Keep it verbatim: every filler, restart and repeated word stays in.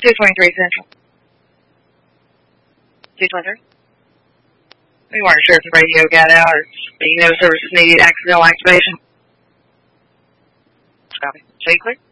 two twenty-three Central. two twenty-three? We weren't sure if the radio got out or you know services needed accidental activation. Copy. Show you clear?